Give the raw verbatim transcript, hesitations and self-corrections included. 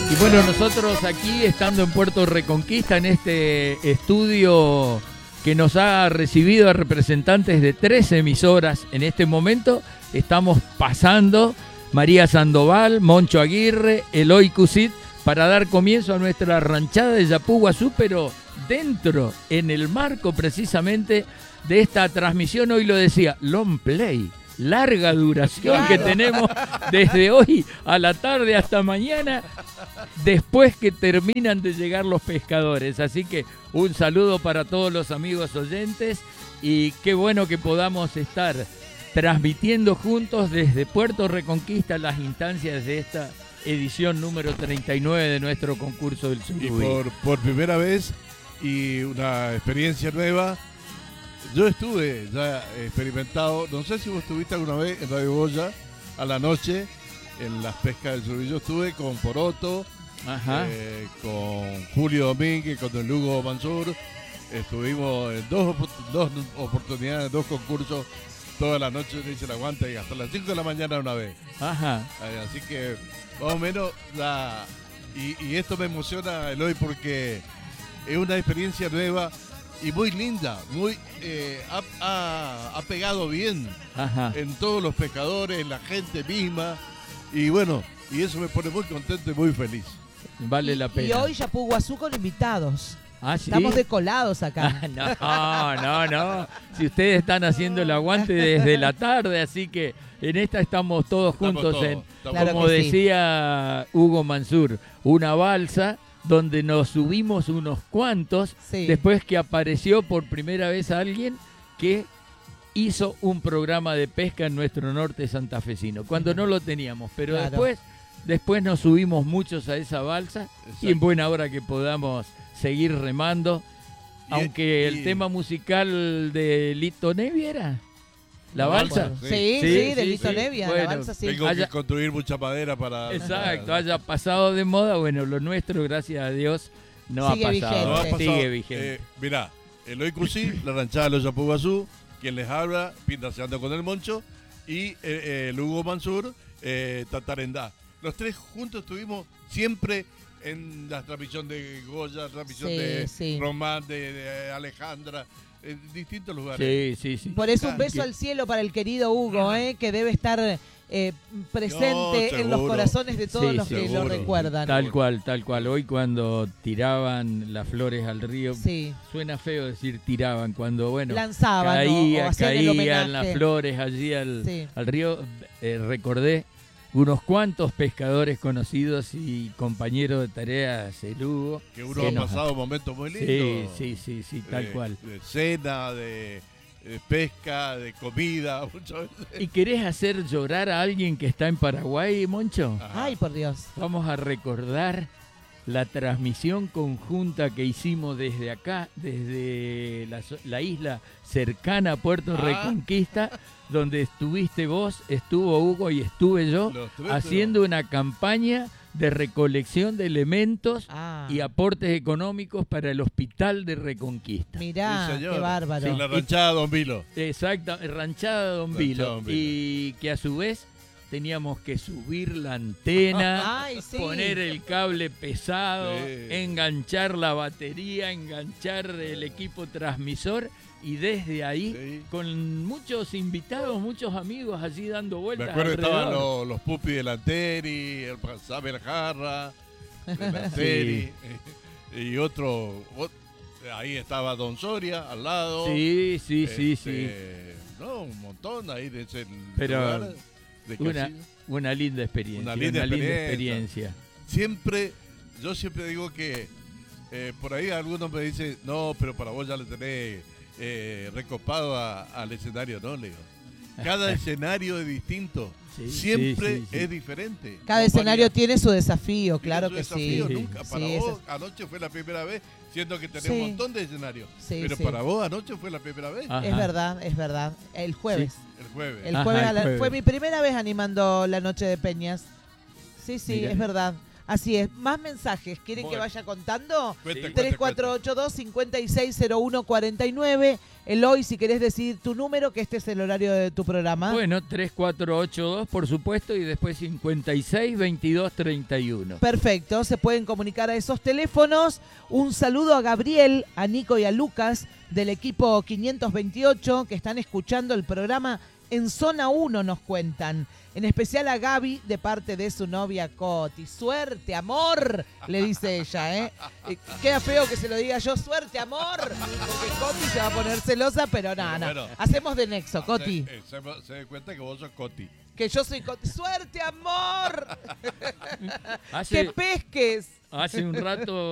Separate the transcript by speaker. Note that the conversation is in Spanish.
Speaker 1: Y bueno, nosotros aquí, estando en Puerto Reconquista, en este estudio que nos ha recibido a representantes de tres emisoras en este momento, estamos pasando María Sandoval, Moncho Aguirre, Eloy Cusit, para dar comienzo a nuestra ranchada de Yapú Guazú, pero dentro, en el marco precisamente de esta transmisión, hoy lo decía, long play. Larga duración claro. que tenemos desde hoy a la tarde hasta mañana, después que terminan de llegar los pescadores. Así que un saludo para todos los amigos oyentes y qué bueno que podamos estar transmitiendo juntos desde Puerto Reconquista las instancias de esta edición número treinta y nueve de nuestro concurso del Surubí.
Speaker 2: Y por, por primera vez y una experiencia nueva. Yo estuve ya experimentado, no sé si vos estuviste alguna vez en Radio Goya a la noche en las pescas del Surubí. Yo estuve con Poroto, eh, con Julio Domínguez, con Don Lugo Mansur. Estuvimos en dos, dos oportunidades, dos concursos, toda la noche no hice el aguante y hasta las cinco de la mañana una vez.
Speaker 1: Ajá.
Speaker 2: Así que más o menos, la, y, y esto me emociona, Eloy, porque es una experiencia nueva y muy linda, muy eh, ha, ha, ha pegado bien Ajá. en todos los pescadores, en la gente misma, y bueno, y eso me pone muy contento y muy feliz.
Speaker 1: Vale la pena.
Speaker 3: Y hoy Yapú Guazú con invitados.
Speaker 1: ¿Ah, sí?
Speaker 3: Estamos decolados acá.
Speaker 1: No, no, no. Si ustedes están haciendo el aguante desde la tarde, así que en esta estamos todos juntos estamos todos, en, estamos como claro decía sí. Hugo Mansur, una balsa donde nos subimos unos cuantos, sí. después que apareció por primera vez alguien que hizo un programa de pesca en nuestro norte santafesino, cuando no lo teníamos, pero claro. después, después nos subimos muchos a esa balsa. Exacto. Y en buena hora que podamos seguir remando, y, aunque y, el tema musical de Lito Nevia era... ¿La balsa?
Speaker 3: Sí, sí, sí, sí de sí, Lito sí. Nevia, bueno, la balsa sí.
Speaker 2: Tengo
Speaker 1: haya,
Speaker 2: que construir mucha madera para...
Speaker 1: Exacto, haya pasado de moda, bueno, lo nuestro, gracias a Dios, no,
Speaker 3: sigue
Speaker 1: ha, pasado,
Speaker 2: no ha pasado.
Speaker 1: Sigue vigente.
Speaker 2: Eh, mirá, Eloy Cusí, la ranchada de los Yapú Guazú, quien les habla, Pintaseando con el Moncho, y eh, eh, Hugo Mansur, eh, Tatarendá. Los tres juntos estuvimos siempre en la transmisión de Goya, transmisión sí, de sí. Román, de, de Alejandra, en distintos lugares.
Speaker 1: Sí, sí, sí.
Speaker 3: Por eso un beso al cielo para el querido Hugo, ¿eh? que debe estar eh, presente no, en los corazones de todos sí, los seguro. que lo recuerdan.
Speaker 1: Tal cual, tal cual. Hoy cuando tiraban las flores al río, sí. suena feo decir tiraban, cuando bueno,
Speaker 3: lanzaban,
Speaker 1: caía,
Speaker 3: o
Speaker 1: caían las flores allí al, sí. al río. Eh, recordé unos cuantos pescadores conocidos y compañeros de tareas, el Hugo.
Speaker 2: Que uno que ha nos... pasado momentos muy lindos.
Speaker 1: Sí, sí, sí, sí, tal
Speaker 2: de,
Speaker 1: cual.
Speaker 2: De cena, de, de pesca, de comida, muchas veces.
Speaker 1: ¿Y querés hacer llorar a alguien que está en Paraguay, Moncho?
Speaker 3: Ajá. Ay, por Dios.
Speaker 1: Vamos a recordar la transmisión conjunta que hicimos desde acá, desde la, la isla cercana a Puerto ah. Reconquista, donde estuviste vos, estuvo Hugo y estuve yo, tres, haciendo pero... una campaña de recolección de elementos ah. y aportes económicos para el Hospital de Reconquista.
Speaker 3: Mirá, sí, qué bárbaro.
Speaker 2: Sí, la ranchada Don Vilo.
Speaker 1: Exacto, ranchada Don Vilo. Don Vilo. Y que a su vez teníamos que subir la antena, Ay, sí. poner el cable pesado, sí. enganchar la batería, enganchar el equipo transmisor y desde ahí, sí. con muchos invitados, muchos amigos allí dando vueltas.
Speaker 2: Me acuerdo
Speaker 1: alrededor.
Speaker 2: que estaban los, los pupis de la Teri, el Saber Jarra, de la Teri, sí. y otro, otro, ahí estaba Don Soria al lado.
Speaker 1: Sí, sí,
Speaker 2: este,
Speaker 1: sí, sí.
Speaker 2: No, un montón ahí de ese
Speaker 1: Pero,
Speaker 2: lugar.
Speaker 1: Una, una linda experiencia.
Speaker 2: Una linda,
Speaker 1: una linda
Speaker 2: experiencia.
Speaker 1: experiencia.
Speaker 2: Siempre, yo siempre digo que eh, por ahí algunos me dicen, no, pero para vos ya le tenés eh, recopado a, al escenario, ¿no? Le digo, cada escenario es distinto. Sí, siempre sí, sí, sí. es diferente.
Speaker 3: Cada escenario varía. tiene su desafío, claro que
Speaker 2: desafío,
Speaker 3: sí.
Speaker 2: Nunca. Para
Speaker 3: sí,
Speaker 2: vos,
Speaker 3: es...
Speaker 2: anoche fue la primera vez, siendo que tenés
Speaker 3: sí.
Speaker 2: un montón de escenarios. Sí, pero
Speaker 3: sí.
Speaker 2: para vos, anoche fue la primera vez.
Speaker 3: Ajá. Es verdad, es verdad. El jueves.
Speaker 2: Sí. El jueves.
Speaker 3: El jueves, Ajá, el jueves. Fue mi primera vez animando la Noche de Peñas. Sí, sí, Mirá. es verdad. Así es. Más mensajes. ¿Quieren
Speaker 2: Bueno.
Speaker 3: que vaya contando?
Speaker 2: Cuente, cuente,
Speaker 3: tres cuatro ocho dos, cinco seis cero uno cuatro nueve. Eloy, si querés decir tu número, que este es el horario de tu programa.
Speaker 1: Bueno, tres cuatro ocho dos, por supuesto, y después cincuenta y seis, veintidós, treinta y uno.
Speaker 3: Perfecto, se pueden comunicar a esos teléfonos. Un saludo a Gabriel, a Nico y a Lucas del equipo quinientos veintiocho que están escuchando el programa en Zona uno, nos cuentan. En especial a Gaby de parte de su novia Coti. Suerte, amor, le dice ella, ¿eh? Eh, Queda feo que se lo diga yo, suerte, amor, porque Coti se va a poner celosa, pero nada,
Speaker 2: Bueno,
Speaker 3: no,
Speaker 2: bueno.
Speaker 3: Hacemos de nexo, Coti.
Speaker 2: Se, eh, se, se da cuenta que vos sos Coti.
Speaker 3: Que yo soy Coti. ¡Suerte, amor!
Speaker 1: Hace,
Speaker 3: ¡Que pesques!
Speaker 1: hace un rato